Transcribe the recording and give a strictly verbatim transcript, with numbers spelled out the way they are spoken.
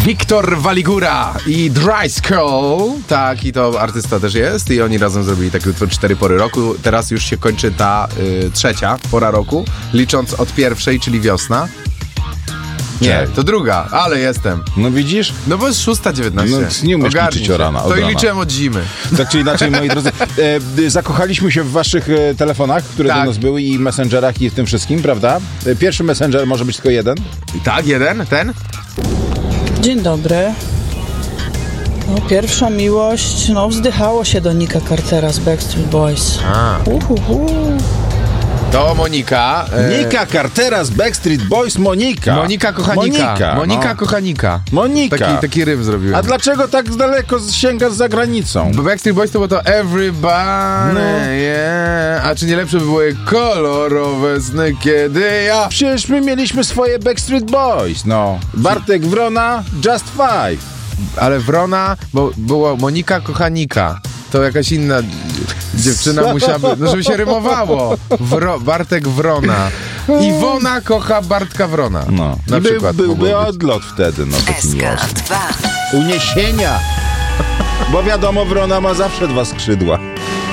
Wiktor Waligura i Dry Skull. Tak, i to artysta też jest. I oni razem zrobili takie utwór Cztery pory roku. Teraz już się kończy ta y, trzecia pora roku, licząc od pierwszej, czyli wiosna. Nie, to druga, ale jestem. No widzisz? No bo jest szósta dziewiętnaście. No, nie umiesz Ogarnij liczyć o rana. To i liczyłem od zimy. Tak czy inaczej, moi drodzy, e, zakochaliśmy się w waszych e, telefonach, które tak. do nas były i messengerach i w tym wszystkim, prawda? E, pierwszy messenger może być tylko jeden. Tak, jeden, ten? Dzień dobry. No, pierwsza miłość, no wzdychało się do Nika Cartera z Backstreet Boys. A. Uhuhu. To Monika. E... Nika Cartera z Backstreet Boys, Monika. Monika kochanika. Monika, Monika no. kochanika. Monika. Taki, taki rym zrobiłem. A dlaczego tak daleko sięgasz za granicą? Bo Backstreet Boys to było to Everybody, No. yeah. A czy nie lepsze by były kolorowe sny, kiedy ja... Przecież my mieliśmy swoje Backstreet Boys, no. Bartek Wrona, Just Five. Ale Wrona, bo była Monika kochanika. To jakaś inna dziewczyna Co? musiałaby, no żeby się rymowało. Wro, Bartek Wrona. Iwona kocha Bartka Wrona. No. Na I by, przykład byłby mogło być. odlot wtedy, no taki S K miłość. dwa. Uniesienia. Bo wiadomo, Wrona ma zawsze dwa skrzydła.